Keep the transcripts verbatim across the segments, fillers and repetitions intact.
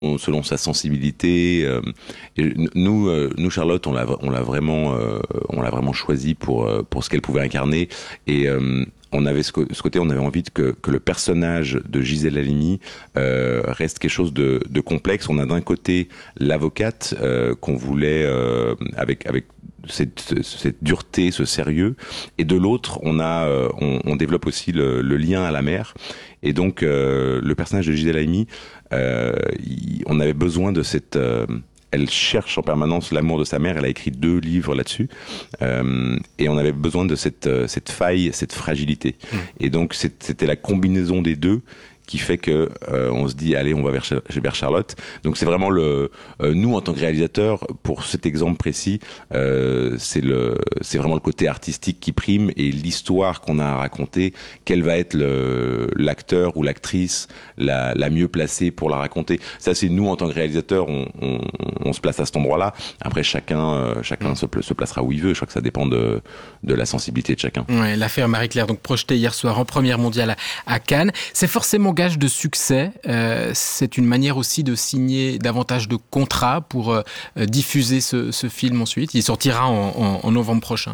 selon sa sensibilité. Euh, et nous, euh, nous Charlotte, on l'a, on l'a vraiment, euh, on l'a vraiment choisi pour euh, pour ce qu'elle pouvait incarner. Et euh, on avait ce, ce côté, on avait envie de que que le personnage de Gisèle Halimi euh, reste quelque chose de, de complexe. On a d'un côté l'avocate euh, qu'on voulait euh, avec avec cette, cette dureté, ce sérieux, et de l'autre, on a, euh, on, on développe aussi le, le lien à la mère. Et donc, euh, le personnage de Gisèle Halimi, euh, il- on avait besoin de cette. Euh, elle cherche en permanence l'amour de sa mère. Elle a écrit deux livres là-dessus, euh, et on avait besoin de cette euh, cette faille, cette fragilité. Mmh. Et donc, c'est- c'était la combinaison des deux qui fait que euh, on se dit allez, on va vers, Char- vers Charlotte. Donc c'est vraiment le euh, nous en tant que réalisateur, pour cet exemple précis, euh, c'est le c'est vraiment le côté artistique qui prime, et l'histoire qu'on a à raconter, quel va être le l'acteur ou l'actrice la la mieux placée pour la raconter. Ça, c'est nous en tant que réalisateur, on on, on se place à cet endroit-là. Après, chacun euh, chacun mmh. se, se placera où il veut. Je crois que ça dépend de de la sensibilité de chacun. Ouais, l'affaire Marie-Claire, donc projetée hier soir en première mondiale à, à Cannes, c'est forcément gage de succès. Euh, c'est une manière aussi de signer davantage de contrats pour euh, diffuser ce, ce film ensuite. Il sortira en, en, en novembre prochain.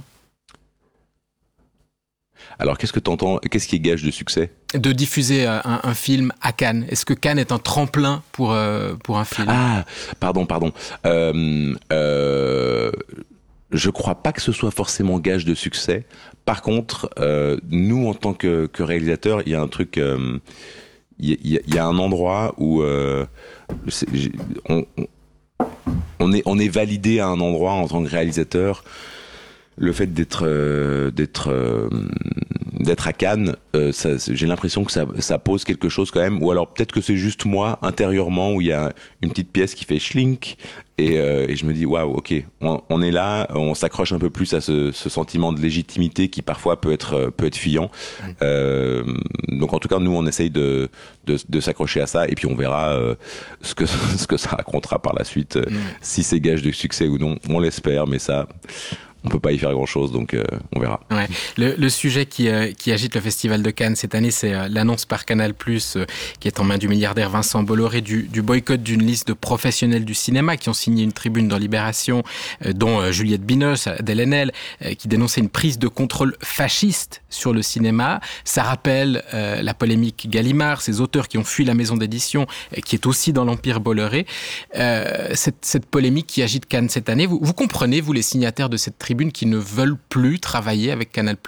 Alors, qu'est-ce que tu entends? Qu'est-ce qui est gage de succès? De diffuser un, un film à Cannes. Est-ce que Cannes est un tremplin pour, euh, pour un film? Ah, pardon, pardon. Euh, euh, je crois pas que ce soit forcément gage de succès. Par contre, euh, nous, en tant que, que réalisateurs, il y a un truc... Euh, il y, y, y a un endroit où euh, on, on, est, on est validé à un endroit en tant que réalisateur. Le fait d'être euh, d'être euh, d'être à Cannes, euh, ça, j'ai l'impression que ça, ça pose quelque chose quand même. Ou alors peut-être que c'est juste moi intérieurement où il y a une petite pièce qui fait schlink et, euh, et je me dis waouh, ok, on, on est là, on s'accroche un peu plus à ce, ce sentiment de légitimité qui parfois peut être peut être fuyant. Mmh. Euh, donc en tout cas nous on essaye de de, de s'accrocher à ça et puis on verra euh, ce que ce que ça racontera par la suite, mmh. si c'est gage de succès ou non. On l'espère, mais ça. On peut pas y faire grand-chose, donc euh, on verra. Ouais. Le, le sujet qui, euh, qui agite le Festival de Cannes cette année, c'est euh, l'annonce par Canal+, euh, qui est en main du milliardaire Vincent Bolloré, du, du boycott d'une liste de professionnels du cinéma qui ont signé une tribune dans Libération, euh, dont euh, Juliette Binoche, d'L N L, euh, qui dénonçait une prise de contrôle fasciste sur le cinéma. Ça rappelle euh, la polémique Gallimard, ces auteurs qui ont fui la maison d'édition, euh, qui est aussi dans l'empire Bolloré. Euh, cette, cette polémique qui agite Cannes cette année, vous, vous comprenez, vous les signataires de cette tribune, qui ne veulent plus travailler avec Canal+?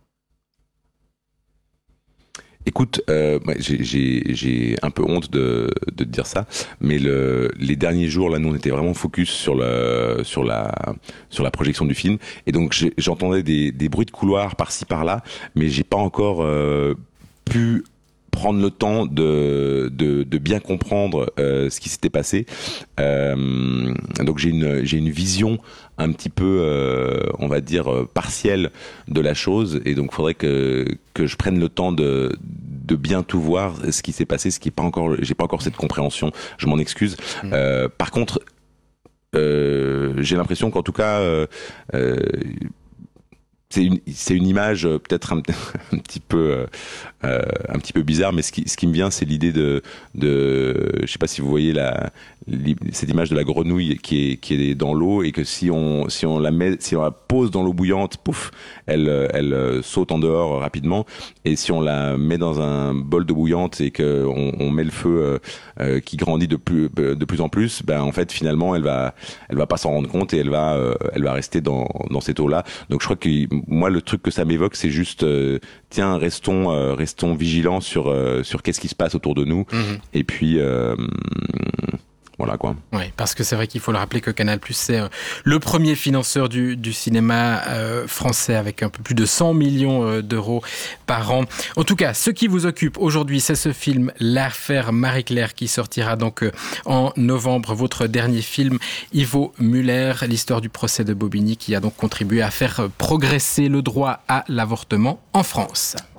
Écoute, euh, j'ai, j'ai, j'ai un peu honte de, de te dire ça, mais le, les derniers jours, là, nous, on était vraiment focus sur, le, sur, la, sur la projection du film, et donc j'ai, j'entendais des, des bruits de couloir par-ci par-là, mais j'ai pas encore euh, pu prendre le temps de de, de bien comprendre euh, ce qui s'était passé. Euh, donc j'ai une j'ai une vision un petit peu, euh, on va dire, euh, partielle de la chose, et donc il faudrait que que je prenne le temps de de bien tout voir, ce qui s'est passé, ce qui est pas encore, j'ai pas encore cette compréhension. Je m'en excuse. Mmh. Euh, par contre, euh, j'ai l'impression qu'en tout cas. Euh, euh, c'est une c'est une image euh, peut-être un, un petit peu euh, un petit peu bizarre, mais ce qui ce qui me vient, c'est l'idée de de je sais pas si vous voyez la cette image de la grenouille qui est qui est dans l'eau, et que si on si on la met si on la pose dans l'eau bouillante, pouf, elle elle saute en dehors rapidement, et si on la met dans un bol d'eau bouillante et que on, on met le feu euh, qui grandit de plus de plus en plus, ben en fait finalement elle va elle va pas s'en rendre compte, et elle va euh, elle va rester dans dans cette eau là. Donc je crois que moi le truc que ça m'évoque, c'est juste euh, tiens, restons euh, restons vigilants sur euh, sur qu'est-ce qui se passe autour de nous. Mmh. Et puis euh, voilà quoi. Oui, parce que c'est vrai qu'il faut le rappeler que Canal+, c'est euh, le premier financeur du, du cinéma euh, français, avec un peu plus de cent millions euh, d'euros par an. En tout cas, ce qui vous occupe aujourd'hui, c'est ce film, L'affaire Marie-Claire, qui sortira donc euh, en novembre. Votre dernier film, Ivo Müller, l'histoire du procès de Bobigny, qui a donc contribué à faire progresser le droit à l'avortement en France.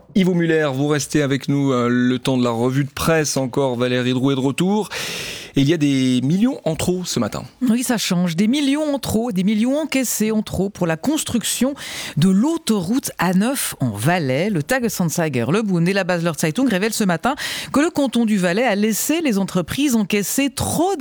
Yvo Muller, vous restez avec nous euh, le temps de la revue de presse encore. Valérie Drouet de retour. Et il y a des millions en trop ce matin. Oui, ça change. Des millions en trop, des millions encaissés en trop pour la construction de l'autoroute A neuf en Valais. Le Tagesanzeiger, le Bund et la Basler Zeitung révèlent ce matin que le canton du Valais a laissé les entreprises encaisser trop